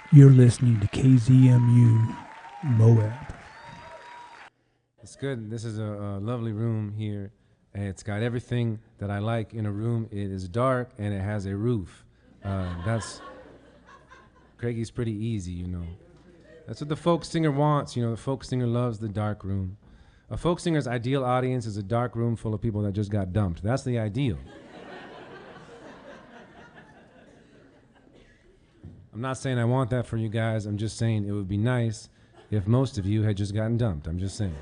You're listening to KZMU Moab. It's good. This is a lovely room here. And it's got everything that I like in a room. It is dark and it has a roof. That's Craigie's pretty easy, you know. That's what the folk singer wants. You know, the folk singer loves the dark room. A folk singer's ideal audience is a dark room full of people that just got dumped. That's the ideal. I'm not saying I want that for you guys. I'm just saying it would be nice if most of you had just gotten dumped. I'm just saying.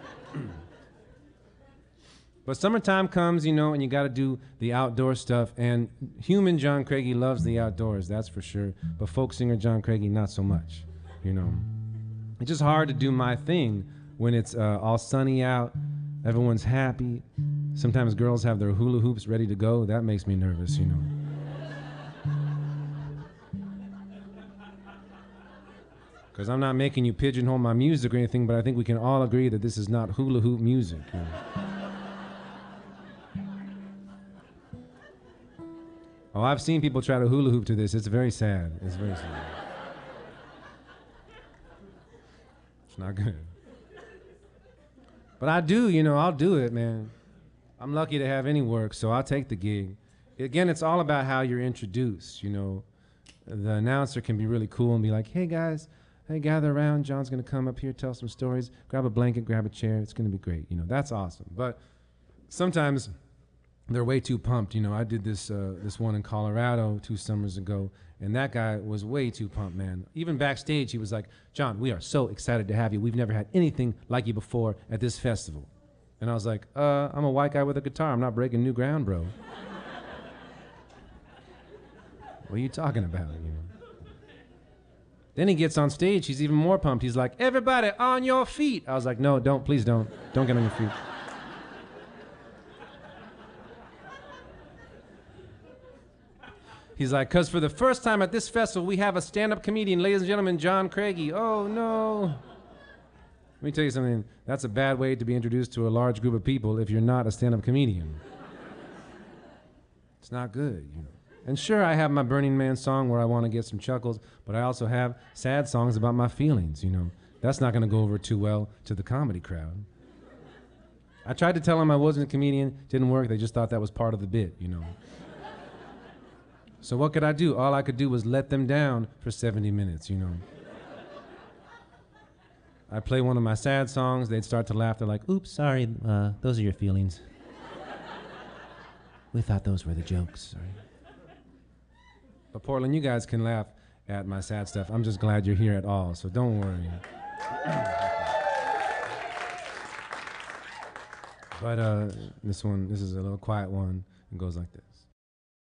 But summertime comes, you know, and you got to do the outdoor stuff. And human John Craigie loves the outdoors, that's for sure. But folk singer John Craigie, not so much, you know. It's just hard to do my thing when it's all sunny out, everyone's happy. Sometimes girls have their hula hoops ready to go. That makes me nervous, you know. Because I'm not making you pigeonhole my music or anything, but I think we can all agree that this is not hula hoop music. You know? Oh, I've seen people try to hula hoop to this. It's very sad. It's very sad. It's not good. But I do, you know, I'll do it, man. I'm lucky to have any work, so I'll take the gig. Again, it's all about how you're introduced, you know. The announcer can be really cool and be like, hey, guys, hey, gather around. John's going to come up here, tell some stories. Grab a blanket, grab a chair. It's going to be great. You know, that's awesome. But sometimes they're way too pumped. You know, I did this one in Colorado 2 summers ago, and that guy was way too pumped, man. Even backstage, he was like, John, we are so excited to have you. We've never had anything like you before at this festival. And I was like, I'm a white guy with a guitar. I'm not breaking new ground, bro. What are you talking about, you know? Then he gets on stage, he's even more pumped. He's like, everybody on your feet. I was like, no, don't, please don't. Don't get on your feet. He's like, because for the first time at this festival, we have a stand-up comedian, ladies and gentlemen, John Craigie. Oh, no. Let me tell you something. That's a bad way to be introduced to a large group of people if you're not a stand-up comedian. It's not good, you know. And sure, I have my Burning Man song where I want to get some chuckles, but I also have sad songs about my feelings, you know. That's not going to go over too well to the comedy crowd. I tried to tell them I wasn't a comedian. Didn't work. They just thought that was part of the bit, you know. So what could I do? All I could do was let them down for 70 minutes, you know. I'd play one of my sad songs. They'd start to laugh. They're like, oops, sorry, those are your feelings. We thought those were the jokes, sorry. But Portland, you guys can laugh at my sad stuff. I'm just glad you're here at all, so don't worry. But this is a little quiet one. It goes like this.